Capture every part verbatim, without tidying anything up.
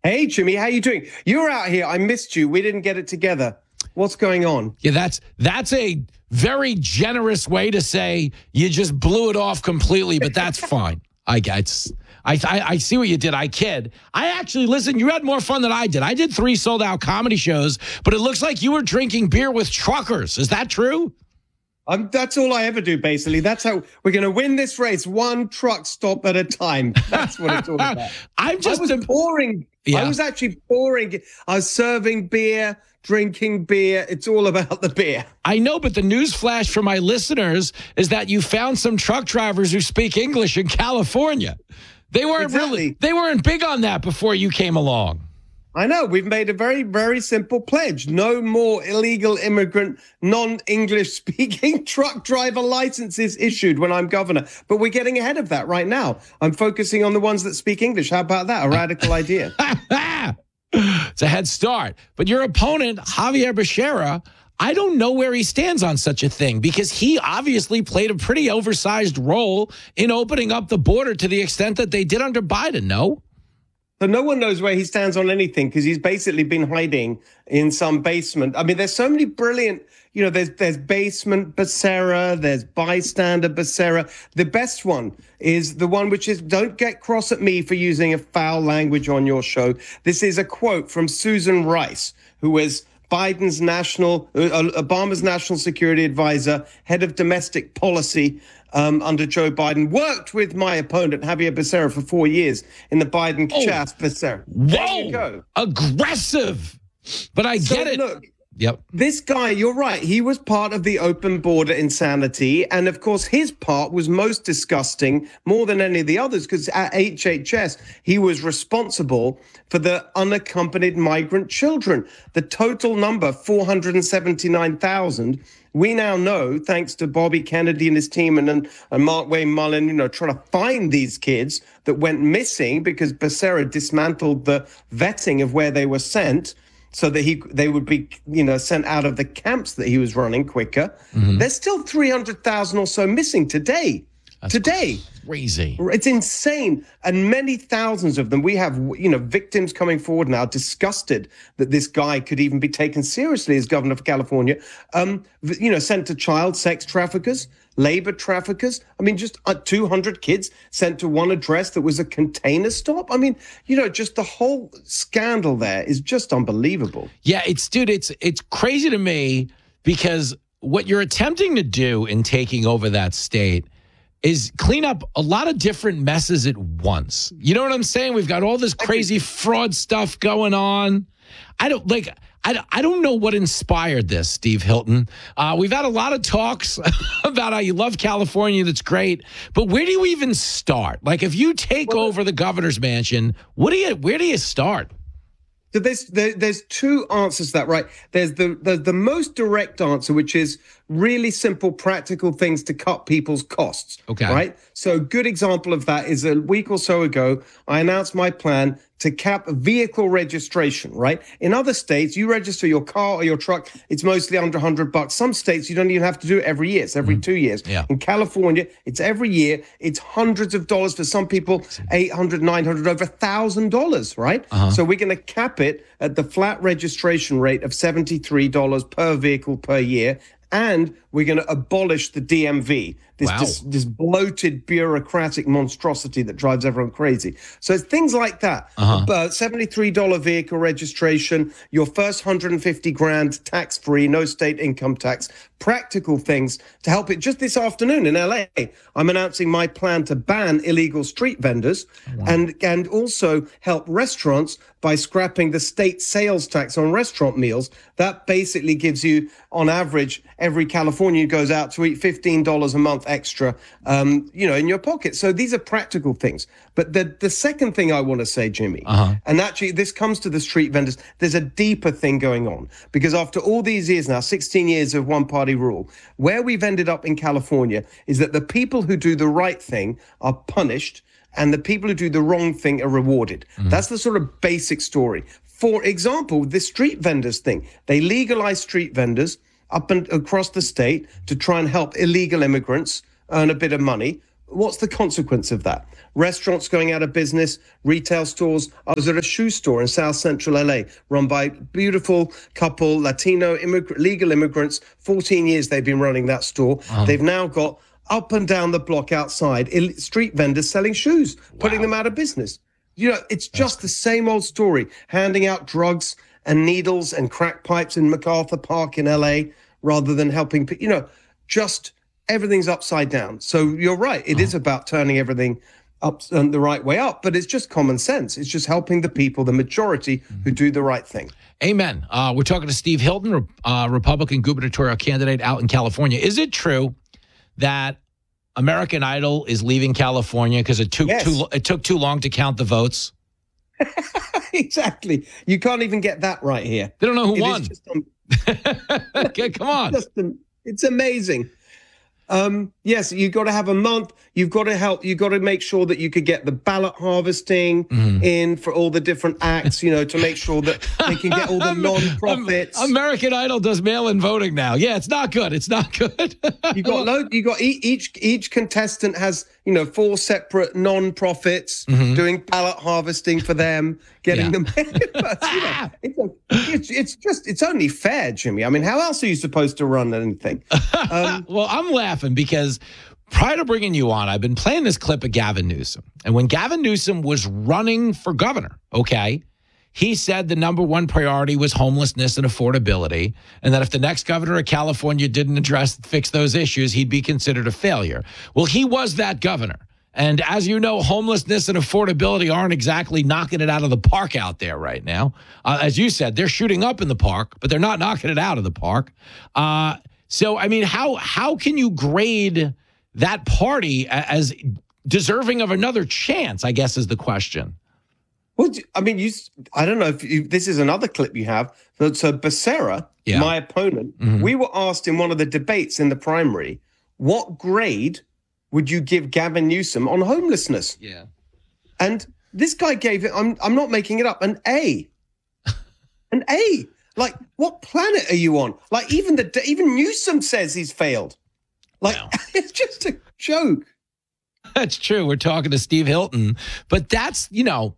Hey, Jimmy, how you doing? You were out here. I missed you. We didn't get it together. What's going on? Yeah, that's that's a very generous way to say you just blew it off completely, but that's fine. I guess. I, I I see what you did. I kid. I actually, listen, you had more fun than I did. I did three sold-out comedy shows, but it looks like you were drinking beer with truckers. Is that true? Um, that's all I ever do, basically. That's how we're going to win this race, one truck stop at a time. That's what it's all about. I'm just I was a, pouring. Yeah. I was actually pouring. I was serving beer, drinking beer. It's all about the beer. I know, but the news flash for my listeners is that you found some truck drivers who speak English in California. They weren't Exactly. really, they weren't big on that before you came along. I know. We've made a very, very simple pledge. No more illegal immigrant, non-English speaking truck driver licenses issued when I'm governor. But we're getting ahead of that right now. I'm focusing on the ones that speak English. How about that? A radical idea. It's a head start. But your opponent, Javier Becerra, I don't know where he stands on such a thing, because he obviously played a pretty oversized role in opening up the border to the extent that they did under Biden, no? So no one knows where he stands on anything, because he's basically been hiding in some basement. I mean, there's so many brilliant, you know, there's there's basement Becerra, there's bystander Becerra. The best one is the one which is, don't get cross at me for using a foul language on your show. This is a quote from Susan Rice, who is Biden's national, uh, Obama's national security advisor, head of domestic policy um, under Joe Biden, worked with my opponent, Javier Becerra, for four years in the Biden Oh. chaff Becerra. Whoa, There you go. Aggressive. But I So, get it. Look, Yep. this guy, you're right. He was part of the open border insanity. And of course, his part was most disgusting, more than any of the others, because at H H S, he was responsible for the unaccompanied migrant children. The total number, four hundred seventy-nine thousand. We now know, thanks to Bobby Kennedy and his team and, and, and Mark Wayne Mullen, you know, trying to find these kids that went missing because Becerra dismantled the vetting of where they were sent, so that he they would be, you know, sent out of the camps that he was running quicker. Mm-hmm. There's still three hundred thousand or so missing today. That's today. Crazy. It's insane. And many thousands of them. We have, you know, victims coming forward now, disgusted that this guy could even be taken seriously as governor of California, um, you know, sent to child sex traffickers, labor traffickers. I mean, just uh, two hundred kids sent to one address that was a container stop. I mean, you know, just the whole scandal there is just unbelievable. Yeah, it's, dude, it's it's crazy to me, because what you're attempting to do in taking over that state is clean up a lot of different messes at once. You know what I'm saying? We've got all this crazy fraud stuff going on. I don't like, I, I don't know what inspired this, Steve Hilton. Uh, we've had a lot of talks about how you love California. That's great. But where do you even start? Like, if you take well, over the governor's mansion, what do you, where do you start? So there's there, there's two answers to that, right? There's the, the the most direct answer, which is really simple, practical things to cut people's costs. Okay. Right. So a good example of that is a week or so ago, I announced my plan to cap vehicle registration, right? In other states, you register your car or your truck, it's mostly under one hundred bucks. Some states, you don't even have to do it every year. It's every mm. two years. Yeah. In California, it's every year. It's hundreds of dollars for some people, eight hundred, nine hundred, over one thousand dollars, right? Uh-huh. So we're going to cap it at the flat registration rate of seventy-three dollars per vehicle per year. And we're going to abolish the D M V, this, wow. this this bloated bureaucratic monstrosity that drives everyone crazy. So it's things like that. Uh-huh. But seventy-three dollars vehicle registration, your first one hundred fifty grand tax-free, no state income tax, practical things to help it. Just this afternoon in L A, I'm announcing my plan to ban illegal street vendors wow. and, and also help restaurants by scrapping the state sales tax on restaurant meals. That basically gives you, on average, every Californian goes out to eat fifteen dollars a month extra, um, you know, in your pocket. So these are practical things. But the, the second thing I want to say, Jimmy, uh-huh. and actually this comes to the street vendors, there's a deeper thing going on. Because after all these years now, sixteen years of one-party rule, where we've ended up in California is that the people who do the right thing are punished and the people who do the wrong thing are rewarded. Mm-hmm. That's the sort of basic story. For example, the street vendors thing, they legalize street vendors up and across the state to try and help illegal immigrants earn a bit of money. what's the consequence of that? Restaurants going out of business, retail stores. I was at a shoe store in South Central L A run by a beautiful couple, Latino immig- legal immigrants. fourteen years they've been running that store. Uh-huh. They've now got up and down the block outside street vendors selling shoes, putting wow. them out of business. You know, it's just the same old story, handing out drugs and needles and crack pipes in MacArthur Park in L A rather than helping, you know, just everything's upside down. So you're right. It oh. is about turning everything up and the right way up, but it's just common sense. It's just helping the people, the majority, who do the right thing. Amen. Uh, we're talking to Steve Hilton, uh, Republican gubernatorial candidate out in California. Is it true that American Idol is leaving California because it took yes. too it took too long to count the votes? Exactly. You can't even get that right here. They don't know who it won. Just, um, okay, come on. It's, just, um, it's amazing. Um, yes, you've got to have a month. You've got to help. You've got to make sure that you could get the ballot harvesting mm-hmm. in for all the different acts, you know, to make sure that they can get all the non-profits. American Idol does mail-in voting now. Yeah, it's not good. It's not good. you got load. You got each each contestant has, you know, four separate non-profits mm-hmm. doing ballot harvesting for them, getting yeah. them. but, you know, it's, a, it's it's just it's only fair, Jimmy. I mean, how else are you supposed to run anything? Um, well, I'm laughing because prior to bringing you on, I've been playing this clip of Gavin Newsom. And when Gavin Newsom was running for governor, okay, he said the number one priority was homelessness and affordability, and that if the next governor of California didn't address, fix those issues, he'd be considered a failure. Well, he was that governor. And as you know, homelessness and affordability aren't exactly knocking it out of the park out there right now. Uh, as you said, they're shooting up in the park, but they're not knocking it out of the park. Uh, so, I mean, how how can you grade that party as deserving of another chance, I guess, is the question. Well, I mean, you. I don't know if you, this is another clip you have. So Becerra, yeah. my opponent, mm-hmm. we were asked in one of the debates in the primary, what grade would you give Gavin Newsom on homelessness? Yeah. And this guy gave it, I'm I'm not making it up, an A. An A. Like, what planet are you on? Like, even the even Newsom says he's failed. Like, wow. It's just a joke. That's true. We're talking to Steve Hilton. But that's, you know,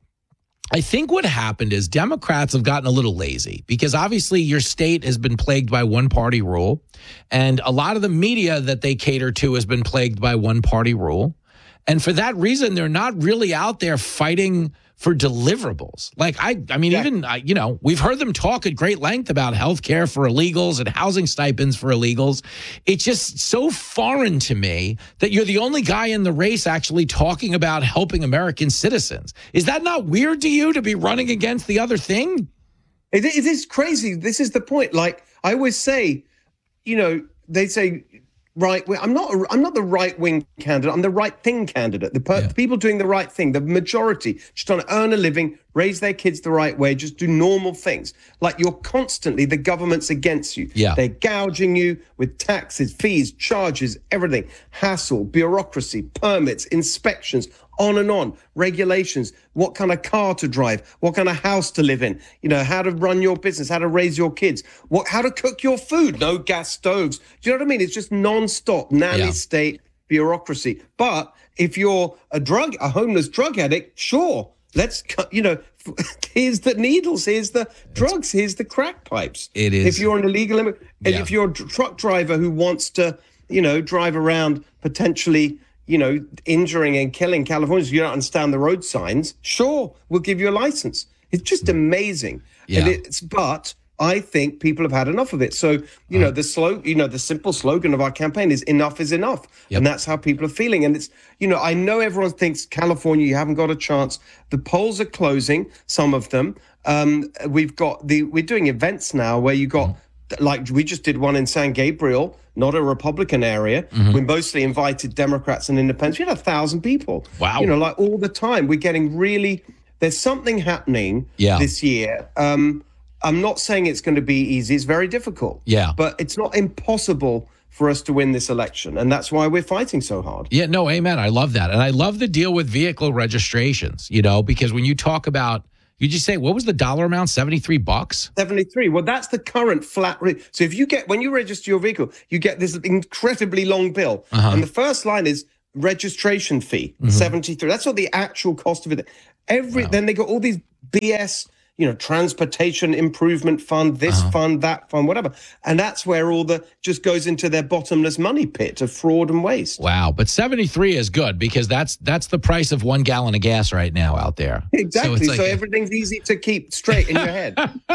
I think what happened is Democrats have gotten a little lazy because obviously your state has been plagued by one party rule. And a lot of the media that they cater to has been plagued by one party rule. And for that reason, they're not really out there fighting for deliverables. Like, I I mean, yeah. even, uh, you know, we've heard them talk at great length about health care for illegals and housing stipends for illegals. It's just so foreign to me that you're the only guy in the race actually talking about helping American citizens. Is that not weird to you to be running against the other thing? It, it is crazy. This is the point. Like, I always say, you know, they say, right, I'm not. I'm not the right wing candidate. I'm the right thing candidate. The, per, yeah. the people doing the right thing, the majority, just trying to earn a living, raise their kids the right way, just do normal things. Like, you're constantly, the government's against you. Yeah. They're gouging you with taxes, fees, charges, everything, hassle, bureaucracy, permits, inspections, on and on, regulations, what kind of car to drive, what kind of house to live in, you know, how to run your business, how to raise your kids, what, how to cook your food, no gas stoves. Do you know what I mean? It's just nonstop nanny yeah. state bureaucracy. But if you're a drug, a homeless drug addict, sure, let's, you know, here's the needles, here's the drugs, here's the crack pipes. It is. If you're an illegal immigrant, and yeah. if you're a truck driver who wants to, you know, drive around potentially, you know, injuring and killing Californians, you don't understand the road signs, sure, we'll give you a license. It's just amazing. Yeah. And it's, but I think people have had enough of it. So, you uh, know, the slow, you know, the simple slogan of our campaign is enough is enough. Yep. And that's how people are feeling. And it's, you know, I know everyone thinks California, you haven't got a chance. The polls are closing, some of them. Um, we've got the, we're doing events now where you got, mm-hmm. like we just did one in San Gabriel, not a Republican area. Mm-hmm. We mostly invited Democrats and independents. We had a thousand people. Wow. You know, like all the time. We're getting really, there's something happening yeah. this year. Um, I'm not saying it's going to be easy. It's very difficult. Yeah. But it's not impossible for us to win this election. And that's why we're fighting so hard. Yeah, no, amen. I love that. And I love the deal with vehicle registrations, you know, because when you talk about, you just say, what was the dollar amount? seventy-three bucks? seventy-three. Well, that's the current flat rate. So if you get, when you register your vehicle, you get this incredibly long bill. Uh-huh. And the first line is registration fee, Mm-hmm. seventy-three. That's what the actual cost of it. Every Wow. Then they got all these B S, you know, transportation improvement fund, this Uh-huh. fund, that fund, whatever. And that's where all the just goes into their bottomless money pit of fraud and waste. Wow, but seventy-three is good because that's that's the price of one gallon of gas right now out there. Exactly. it's So, like- everything's easy to keep straight in your head.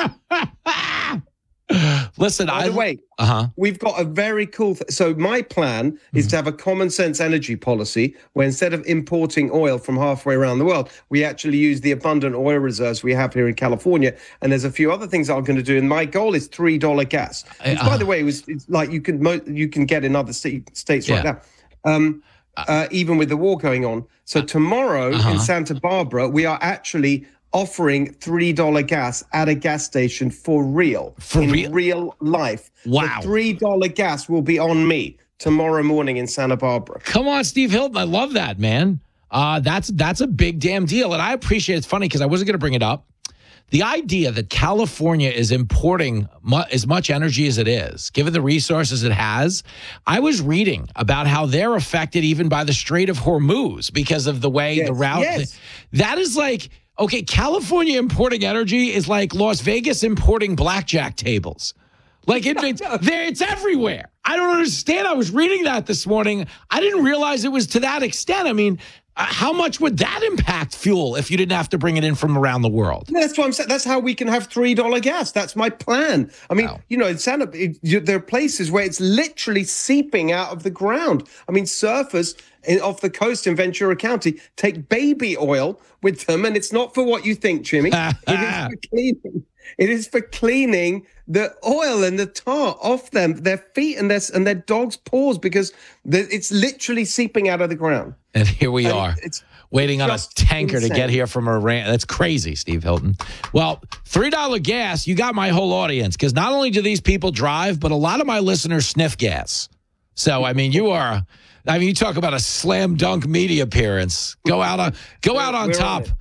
Listen, By I the way, uh-huh. we've got a very cool. Th- so my plan is to have a common sense energy policy where instead of importing oil from halfway around the world, we actually use the abundant oil reserves we have here in California. And there's a few other things I'm going to do. And my goal is three dollar gas. Which, by the way, it was it's like you can mo- you can get in other st- states right Yeah. now. Um, uh, even with the war going on. So tomorrow Uh-huh. in Santa Barbara, we are actually offering three dollar gas at a gas station for real, For in real? real life. Wow. The three dollar gas will be on me tomorrow morning in Santa Barbara. Come on, Steve Hilton. I love that, man. Uh, that's that's a big damn deal. And I appreciate it's funny because I wasn't going to bring it up. The idea that California is importing mu- as much energy as it is, given the resources it has, I was reading about how they're affected even by the Strait of Hormuz because of the way Yes, the route. yes. That is like, okay, California importing energy is like Las Vegas importing blackjack tables. Like it, it's, there, it's everywhere. I don't understand. I was reading that this morning. I didn't realize it was to that extent. I mean, uh, how much would that impact fuel if you didn't have to bring it in from around the world? That's what I'm saying. That's how we can have three dollar gas. That's my plan. I mean, Wow. you know, in Santa, it, you, there are places where it's literally seeping out of the ground. I mean, surfers in, off the coast in Ventura County take baby oil with them, and it's not for what you think, Jimmy. It is for cleaning. It is for cleaning the oil and the tar off them, their feet and their and their dogs' paws, because the, it's literally seeping out of the ground. And here we And are, it's waiting on a just tanker to insane. get here from Iran. That's crazy, Steve Hilton. Well, three dollar gas, you got my whole audience, because not only do these people drive, but a lot of my listeners sniff gas. So, I mean, you are, I mean, you talk about a slam dunk media appearance. Go out on, go out on We're on top. it.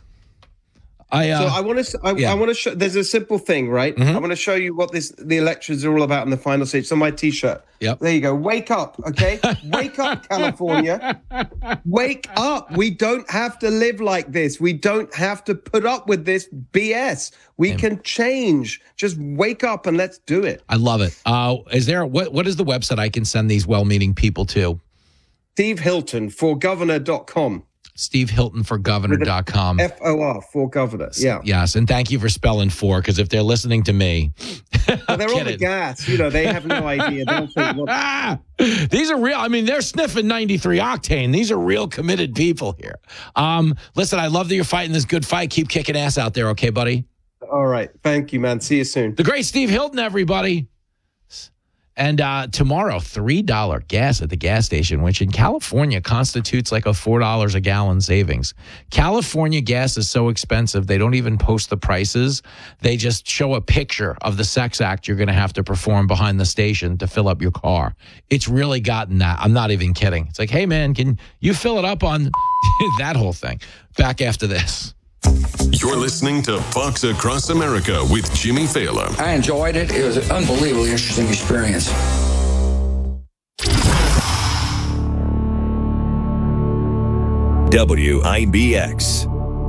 I, uh, So I want to. I, yeah. I want to show. There's a simple thing, right? Mhm. I want to show you what this the elections are all about in the final stage. It's on my T-shirt. Yep. There you go. Wake up, okay? Wake up, California. Wake up. We don't have to live like this. We don't have to put up with this B S. We can change. Just wake up and let's do it. I love it. Uh, is there, what, what is the website I can send these well-meaning people to? Steve Hilton for governor dot com. steve hilton for governor dot com. F O R for governor. Yeah. Yes, and thank you for spelling for, because if they're listening to me, Well, they're on the kidding. gas. You know, they have no idea. They'll think, what, Ah, these are real. I mean, they're sniffing ninety-three octane. These are real committed people here. Um, listen, I love that you're fighting this good fight. Keep kicking ass out there, okay, buddy? all right. Thank you, man. See you soon. The great Steve Hilton, everybody. And uh, tomorrow, three dollar gas at the gas station, which in California constitutes like a four dollars a gallon savings. California gas is so expensive, they don't even post the prices. They just show a picture of the sex act you're going to have to perform behind the station to fill up your car. It's really gotten that. I'm not even kidding. It's like, hey, man, can you fill it up on that whole thing? Back after this. You're listening to Fox Across America with Jimmy Fallon. I enjoyed it. It was an unbelievably interesting experience. W I B X.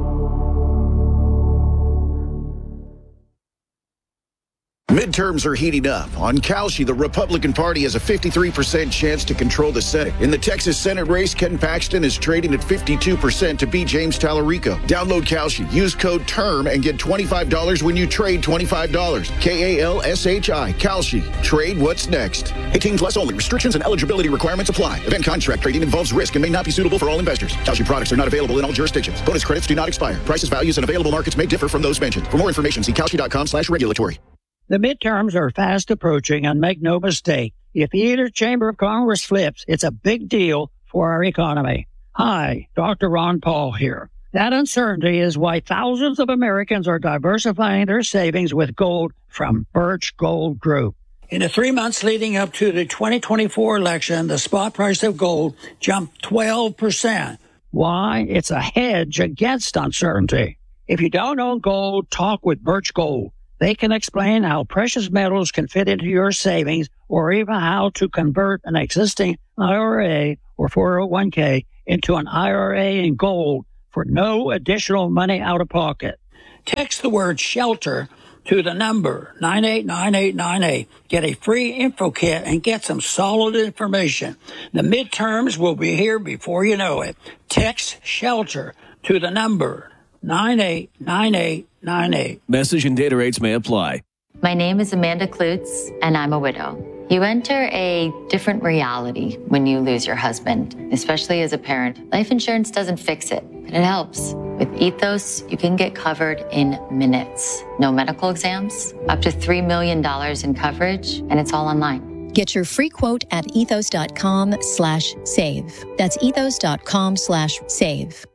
Midterms are heating up. On Kalshi, the Republican Party has a fifty-three percent chance to control the Senate. In the Texas Senate race, Ken Paxton is trading at fifty-two percent to beat James Tallarico. Download Kalshi, use code TERM, and get twenty-five dollars when you trade twenty-five dollars. K A L S H I, Kalshi. Trade what's next. eighteen plus only. Restrictions and eligibility requirements apply. Event contract trading involves risk and may not be suitable for all investors. Kalshi products are not available in all jurisdictions. Bonus credits do not expire. Prices, values, and available markets may differ from those mentioned. For more information, see kalshi.com slash regulatory. The midterms are fast approaching, and make no mistake, if either chamber of Congress flips, it's a big deal for our economy. Hi, Doctor Ron Paul here. That uncertainty is why thousands of Americans are diversifying their savings with gold from Birch Gold Group. In the three months leading up to the twenty twenty-four election, the spot price of gold jumped twelve percent. Why? It's a hedge against uncertainty. If you don't own gold, talk with Birch Gold. They can explain how precious metals can fit into your savings, or even how to convert an existing I R A or four oh one k into an I R A in gold for no additional money out of pocket. Text the word SHELTER to the number nine eight nine eight nine eight. Get a free info kit and get some solid information. The midterms will be here before you know it. Text SHELTER to the number nine eight nine eight nine eight. Message and data rates may apply. My name is Amanda Klutz, and I'm a widow. You enter a different reality when you lose your husband, especially as a parent. Life insurance doesn't fix it, but it helps. With Ethos, you can get covered in minutes. No medical exams, up to three million dollars in coverage, and it's all online. Get your free quote at ethos.com slash save. That's ethos.com slash save.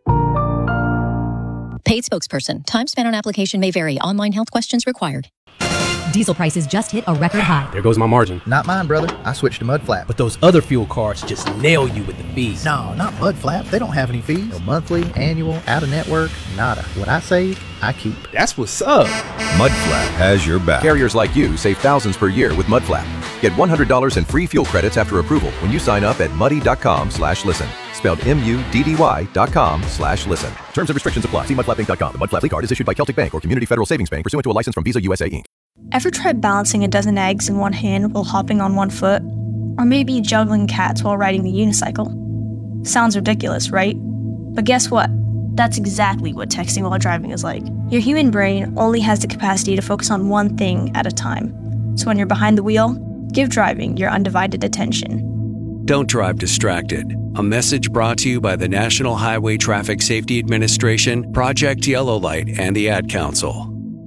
Paid spokesperson. Time spent on application may vary. Online health questions required. Diesel prices just hit a record high. There goes my margin. Not mine, brother. I switched to Mudflap. But those other fuel cards just nail you with the fees. No, not Mudflap. They don't have any fees. No monthly, annual, out-of-network, nada. What I save, I keep. That's what's up. Mudflap has your back. Carriers like you save thousands per year with Mudflap. Get one hundred dollars in free fuel credits after approval when you sign up at muddy.com slash listen. Spelled M-U-D-D-Y dot com slash listen. Terms and restrictions apply. See mudflap inc dot com. The Mudflap Fleet Card is issued by Celtic Bank or Community Federal Savings Bank pursuant to a license from Visa U S A Incorporated. Ever tried balancing a dozen eggs in one hand while hopping on one foot? Or maybe juggling cats while riding the unicycle? Sounds ridiculous, right? But guess what? That's exactly what texting while driving is like. Your human brain only has the capacity to focus on one thing at a time. So when you're behind the wheel, give driving your undivided attention. Don't drive distracted. A message brought to you by the National Highway Traffic Safety Administration, Project Yellow Light, and the Ad Council.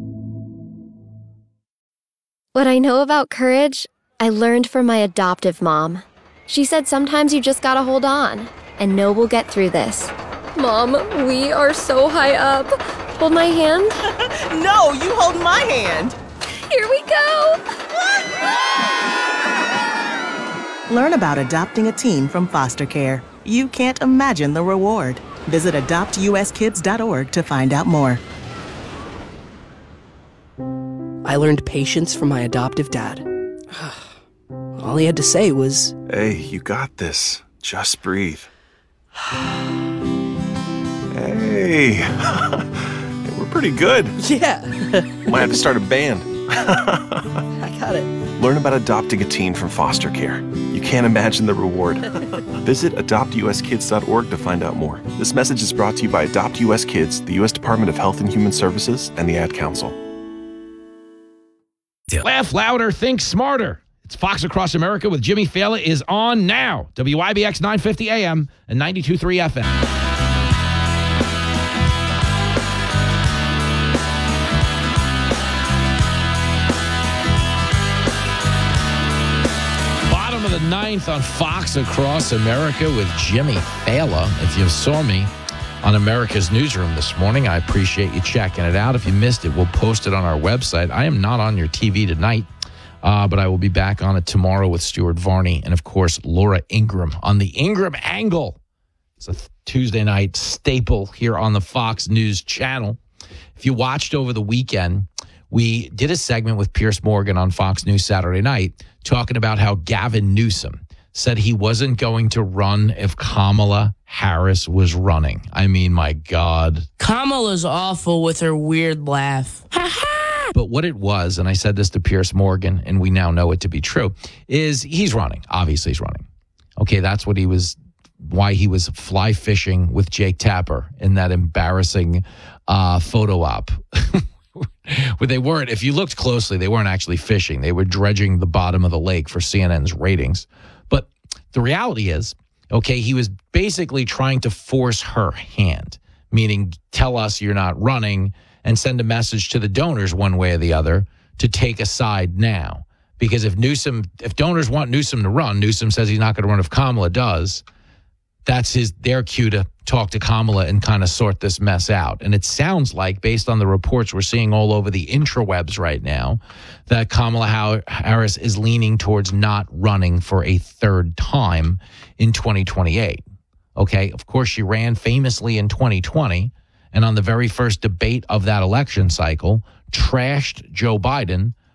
What I know about courage, I learned from my adoptive mom. She said sometimes you just gotta hold on, and know we'll get through this. Mom, we are so high up. Hold my hand. No, you hold my hand. Here we go. Learn about adopting a teen from foster care. You can't imagine the reward. Visit adopt u s kids dot org to find out more. I learned patience from my adoptive dad. All he had to say was, "Hey, you got this. Just breathe." Hey, we're pretty good. Yeah. Might have to start a band. I got it. Learn about adopting a teen from foster care. You can't imagine the reward. Visit adopt u s kids dot org to find out more. This message is brought to you by Adopt U S Kids, the U S Department of Health and Human Services, and the Ad Council. Laugh louder, think smarter. It's Fox Across America with Jimmy Fallon is on now. W I B X nine fifty A M and ninety-two point three F M. Bottom of the ninth on Fox Across America with Jimmy Fallon. If you saw me on America's Newsroom this morning, I appreciate you checking it out. If you missed it, we'll post it on our website. I am not on your T V tonight, uh, but I will be back on it tomorrow with Stuart Varney and, of course, Laura Ingram on the Ingram Angle. It's a Tuesday night staple here on the Fox News channel. If you watched over the weekend, we did a segment with Piers Morgan on Fox News Saturday night talking about how Gavin Newsom said he wasn't going to run if Kamala Harris was running. I mean, my God. Kamala's awful with her weird laugh. But what it was, and I said this to Piers Morgan, and we now know it to be true, is he's running. Obviously, he's running. Okay, that's what he was, why he was fly fishing with Jake Tapper in that embarrassing uh, photo op. Where they weren't, if you looked closely, they weren't actually fishing. They were dredging the bottom of the lake for C N N's ratings. But the reality is, okay, he was basically trying to force her hand, meaning tell us you're not running and send a message to the donors one way or the other to take a side now. Because if Newsom, if donors want Newsom to run, Newsom says he's not going to run if Kamala does. That's his their cue to talk to Kamala and kind of sort this mess out. And it sounds like, based on the reports we're seeing all over the intrawebs right now, that Kamala Harris is leaning towards not running for a third time in twenty twenty-eight. Okay, of course, she ran famously in twenty twenty, and on the very first debate of that election cycle, trashed Joe Biden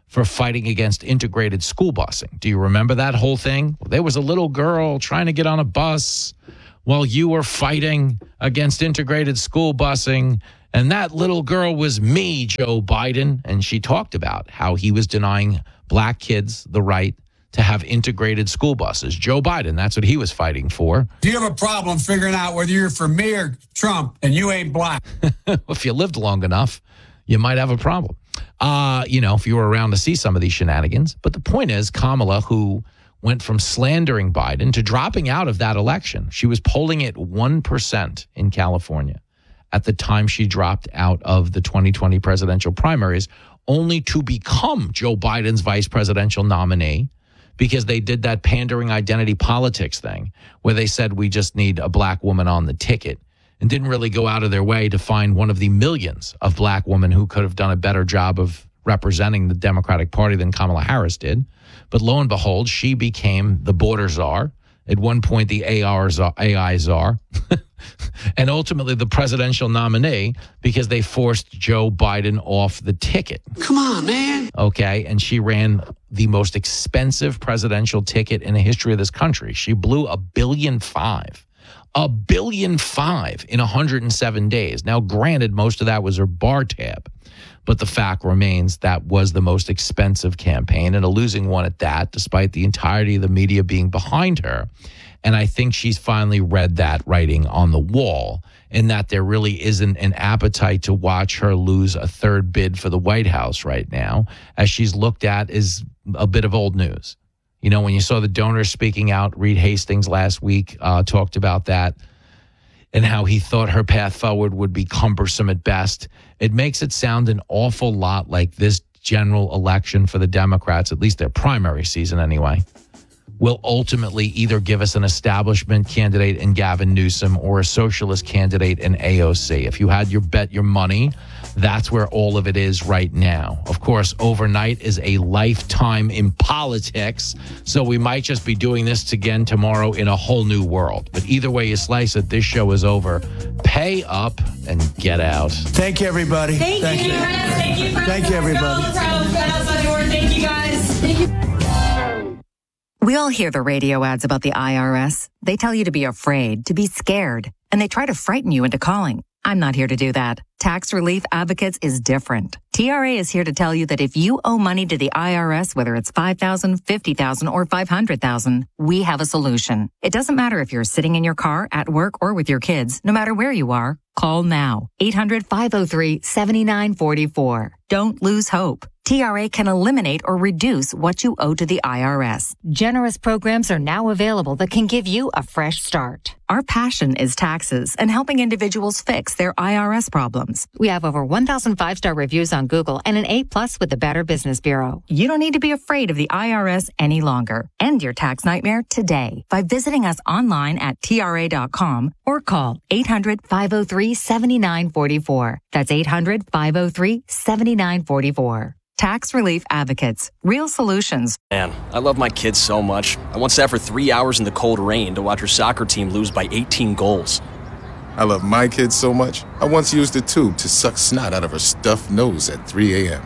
for fighting against integrated school busing. Do you remember that whole thing? There was a little girl trying to get on a bus while you were fighting against integrated school busing. And that little girl was me, Joe Biden. And she talked about how he was denying black kids the right to have integrated school buses. Joe Biden, that's what he was fighting for. Do you have a problem figuring out whether you're for me or Trump and you ain't black? If you lived long enough, you might have a problem. Uh, you know, if you were around to see some of these shenanigans. But the point is, Kamala, who went from slandering Biden to dropping out of that election, she was polling at one percent in California at the time she dropped out of the twenty twenty presidential primaries, only to become Joe Biden's vice presidential nominee, because they did that pandering identity politics thing where they said we just need a black woman on the ticket, and didn't really go out of their way to find one of the millions of black women who could have done a better job of representing the Democratic Party than Kamala Harris did. But lo and behold, she became the border czar, at one point the A I czar, and ultimately the presidential nominee, because they forced Joe Biden off the ticket. Come on, man. Okay, and she ran the most expensive presidential ticket in the history of this country. She blew a billion five. A billion five in one hundred seven days. Now, granted, most of that was her bar tab, but the fact remains that was the most expensive campaign, and a losing one at that, despite the entirety of the media being behind her. And I think she's finally read that writing on the wall, in that there really isn't an appetite to watch her lose a third bid for the White House right now, as she's looked at as a bit of old news. You know, when you saw the donors speaking out, Reed Hastings last week uh, talked about that and how he thought her path forward would be cumbersome at best. It makes it sound an awful lot like this general election for the Democrats, at least their primary season anyway, will ultimately either give us an establishment candidate in Gavin Newsom or a socialist candidate in A O C. If you had your bet your money, that's where all of it is right now. Of course, overnight is a lifetime in politics, so we might just be doing this again tomorrow in a whole new world. But either way you slice it, this show is over. Pay up and get out. Thank you, everybody. Thank, Thank you. you. Thank you, Thank you, everybody. Thank you, guys. Thank you. We all hear the radio ads about the I R S. They tell you to be afraid, to be scared, and they try to frighten you into calling. I'm not here to do that. Tax Relief Advocates is different. T R A is here to tell you that if you owe money to the I R S, whether it's five thousand dollars, fifty thousand dollars, or five hundred thousand dollars, we have a solution. It doesn't matter if you're sitting in your car, at work, or with your kids. No matter where you are, call now. eight hundred, five oh three, seven nine four four. Don't lose hope. T R A can eliminate or reduce what you owe to the I R S. Generous programs are now available that can give you a fresh start. Our passion is taxes and helping individuals fix their I R S problems. We have over one thousand five-star reviews on Google and an A plus with the Better Business Bureau. You don't need to be afraid of the I R S any longer. End your tax nightmare today by visiting us online at T R A dot com or call eight hundred, five oh three, seven nine four four. That's eight hundred, five oh three, seven nine four four. Tax Relief Advocates. Real solutions. Man, I love my kids so much. I once sat for three hours in the cold rain to watch her soccer team lose by eighteen goals. I love my kids so much, I once used a tube to suck snot out of her stuffed nose at three a.m.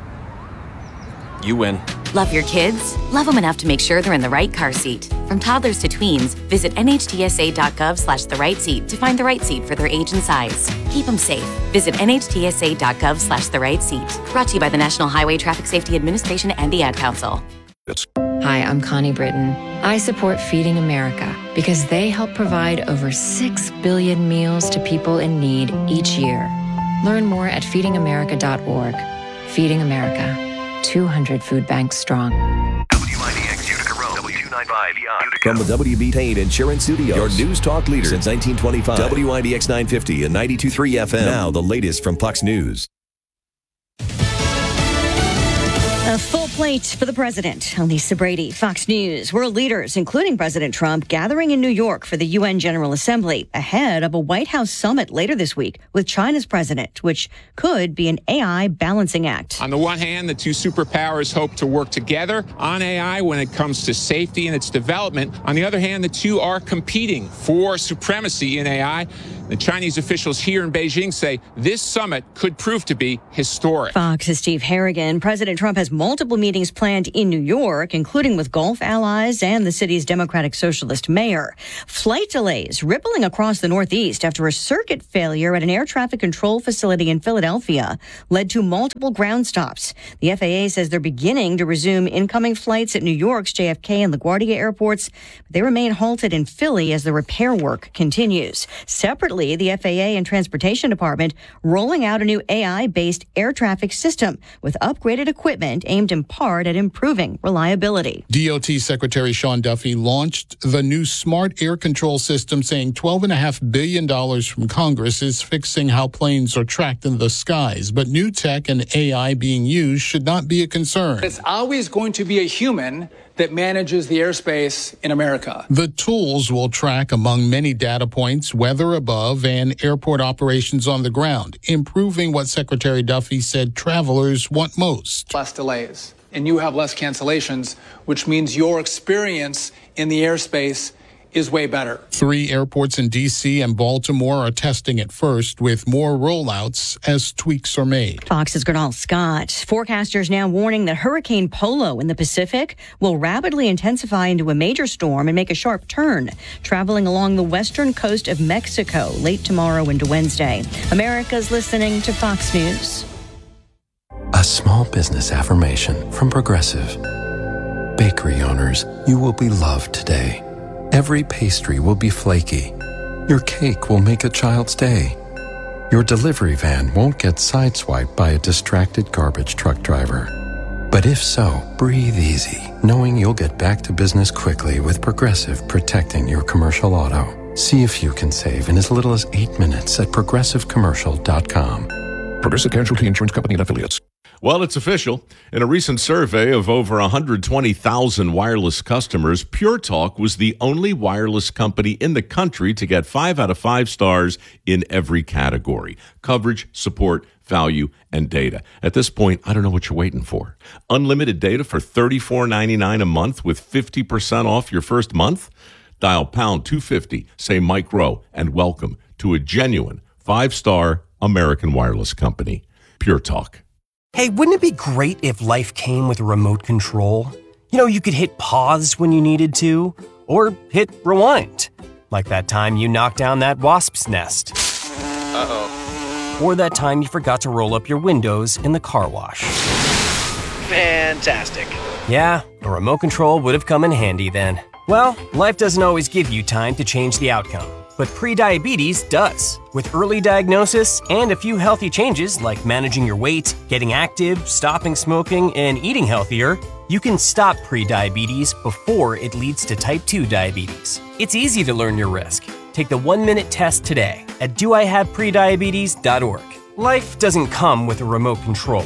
You win. Love your kids? Love them enough to make sure they're in the right car seat. From toddlers to tweens, visit N H T S A dot gov slash the right seat to find the right seat for their age and size. Keep them safe. Visit N H T S A dot gov slash the right seat. Brought to you by the National Highway Traffic Safety Administration and the Ad Council. Hi, I'm Connie Britton. I support Feeding America because they help provide over six billion meals to people in need each year. Learn more at feeding america dot org. Feeding America. two hundred food banks strong. W I D X Utica Road, W two ninety-five E I. From the W B Tain Insurance Studios, your news talk leader since nineteen twenty-five. W I D X nine fifty and ninety-two point three F M. Now the latest from Fox News. A full plate for the president. I'm Lisa Brady, Fox News. World leaders, including President Trump, gathering in New York for the U N General Assembly ahead of a White House summit later this week with China's president, which could be an A I balancing act. On the one hand, the two superpowers hope to work together on A I when it comes to safety and its development. On the other hand, the two are competing for supremacy in A I. The Chinese officials here in Beijing say this summit could prove to be historic. Fox's Steve Harrigan. President Trump has multiple meetings planned in New York, including with Gulf allies and the city's Democratic Socialist mayor. Flight delays rippling across the Northeast after a circuit failure at an air traffic control facility in Philadelphia led to multiple ground stops. The F A A says they're beginning to resume incoming flights at New York's J F K and LaGuardia airports, but they remain halted in Philly as the repair work continues. Separately, the F A A and Transportation Department rolling out a new A I-based air traffic system with upgraded equipment aimed in part at improving reliability. D O T Secretary Sean Duffy launched the new smart air control system, saying twelve point five billion dollars from Congress is fixing how planes are tracked in the skies. But new tech and A I being used should not be a concern. It's always going to be a human that manages the airspace in America. The tools will track, among many data points, weather above and airport operations on the ground, improving what Secretary Duffy said travelers want most. Less delays, and you have less cancellations, which means your experience in the airspace is way better. Three airports in D C and Baltimore are testing it first, with more rollouts as tweaks are made. Fox's Gernal Scott. Forecasters now warning that Hurricane Polo in the Pacific will rapidly intensify into a major storm and make a sharp turn, traveling along the western coast of Mexico late tomorrow into Wednesday. America's listening to Fox News. A small business affirmation from Progressive. Bakery owners, you will be loved today. Every pastry will be flaky. Your cake will make a child's day. Your delivery van won't get sideswiped by a distracted garbage truck driver. But if so, breathe easy, knowing you'll get back to business quickly with Progressive protecting your commercial auto. See if you can save in as little as eight minutes at progressive commercial dot com. Progressive Casualty Insurance Company and Affiliates. Well, it's official. In a recent survey of over one hundred twenty thousand wireless customers, Pure Talk was the only wireless company in the country to get five out of five stars in every category: coverage, support, value, and data. At this point, I don't know what you're waiting for. Unlimited data for thirty-four ninety-nine a month with fifty percent off your first month? Dial pound two fifty, say Mike Rowe, and welcome to a genuine five-star American wireless company. Pure Talk. Hey, wouldn't it be great if life came with a remote control? You know, you could hit pause when you needed to, or hit rewind. Like that time you knocked down that wasp's nest. Uh-oh. Or that time you forgot to roll up your windows in the car wash. Fantastic. Yeah, a remote control would have come in handy then. Well, life doesn't always give you time to change the outcome. But prediabetes does. With early diagnosis and a few healthy changes like managing your weight, getting active, stopping smoking, and eating healthier, you can stop prediabetes before it leads to type two diabetes. It's easy to learn your risk. Take the one-minute test today at do I have prediabetes dot org. Life doesn't come with a remote control.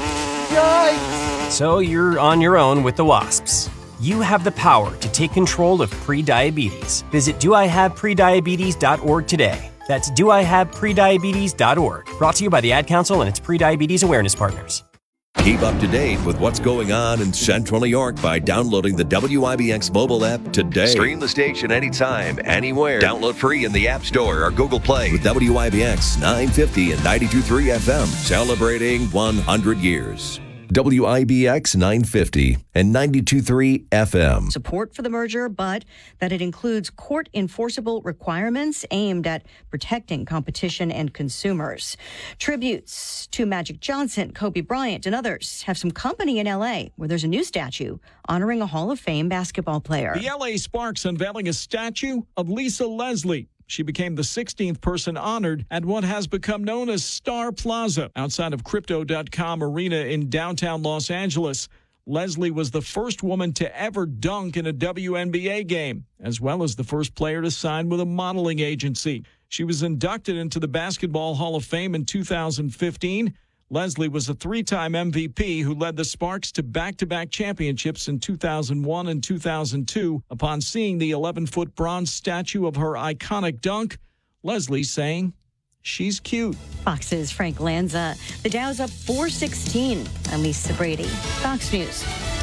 Yikes! So you're on your own with the wasps. You have the power to take control of prediabetes. Visit do I have prediabetes dot org today. That's do I have prediabetes dot org. Brought to you by the Ad Council and its prediabetes awareness partners. Keep up to date with what's going on in Central New York by downloading the W I B X mobile app today. Stream the station anytime, anywhere. Download free in the App Store or Google Play with W I B X nine fifty and ninety-two point three F M, celebrating one hundred years. W I B X nine fifty and ninety-two point three F M. Support for the merger, but that it includes court enforceable requirements aimed at protecting competition and consumers. Tributes to Magic Johnson, Kobe Bryant, and others have some company in L A where there's a new statue honoring a Hall of Fame basketball player. The L A Sparks unveiling a statue of Lisa Leslie. She became the sixteenth person honored at what has become known as Star Plaza outside of Crypto dot com Arena in downtown Los Angeles. Leslie was the first woman to ever dunk in a W N B A game, as well as the first player to sign with a modeling agency. She was inducted into the Basketball Hall of Fame in two thousand fifteen. Leslie was a three-time M V P who led the Sparks to back-to-back championships in two thousand one and two thousand two. Upon seeing the eleven-foot bronze statue of her iconic dunk, Leslie saying, "She's cute." Fox's Frank Lanza. The Dow's up four sixteen. I'm Lisa Brady. Fox News.